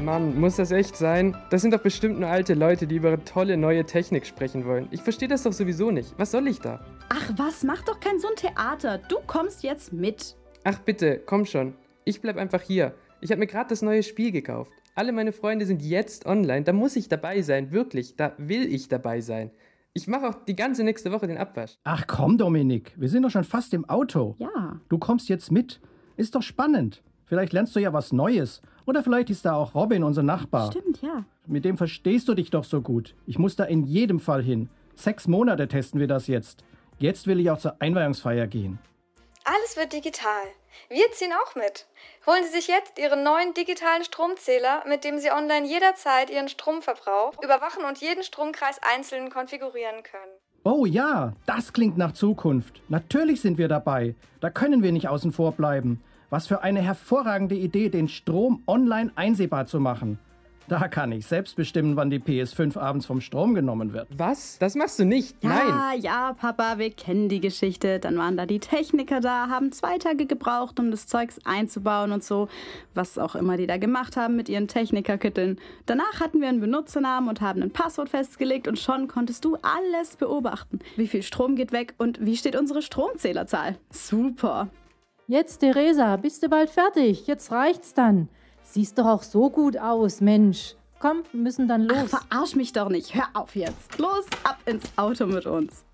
Mann, muss das echt sein? Das sind doch bestimmt nur alte Leute, die über ihre tolle neue Technik sprechen wollen. Ich verstehe das doch sowieso nicht. Was soll ich da? Ach was, mach doch kein so ein Theater. Du kommst jetzt mit. Ach bitte, komm schon. Ich bleib einfach hier. Ich habe mir gerade das neue Spiel gekauft. Alle meine Freunde sind jetzt online. Da muss ich dabei sein, wirklich. Da will ich dabei sein. Ich mache auch die ganze nächste Woche den Abwasch. Ach komm, Dominik, wir sind doch schon fast im Auto. Ja. Du kommst jetzt mit. Ist doch spannend. Vielleicht lernst du ja was Neues. Oder vielleicht ist da auch Robin, unser Nachbar. Stimmt, ja. Mit dem verstehst du dich doch so gut. Ich muss da in jedem Fall hin. 6 Monate testen wir das jetzt. Jetzt will ich auch zur Einweihungsfeier gehen. Alles wird digital. Wir ziehen auch mit. Holen Sie sich jetzt Ihren neuen digitalen Stromzähler, mit dem Sie online jederzeit Ihren Stromverbrauch überwachen und jeden Stromkreis einzeln konfigurieren können. Oh ja, das klingt nach Zukunft. Natürlich sind wir dabei. Da können wir nicht außen vor bleiben. Was für eine hervorragende Idee, den Strom online einsehbar zu machen. Da kann ich selbst bestimmen, wann die PS5 abends vom Strom genommen wird. Was? Das machst du nicht. Nein. Ja, Papa, wir kennen die Geschichte. Dann waren da die Techniker da, haben 2 Tage gebraucht, um das Zeugs einzubauen und so. Was auch immer die da gemacht haben mit ihren Technikerkitteln. Danach hatten wir einen Benutzernamen und haben ein Passwort festgelegt und schon konntest du alles beobachten. Wie viel Strom geht weg und wie steht unsere Stromzählerzahl. Super. Jetzt, Theresa, bist du bald fertig? Jetzt reicht's dann. Siehst doch auch so gut aus, Mensch. Komm, wir müssen dann los. Ach, verarsch mich doch nicht. Hör auf jetzt. Los, ab ins Auto mit uns.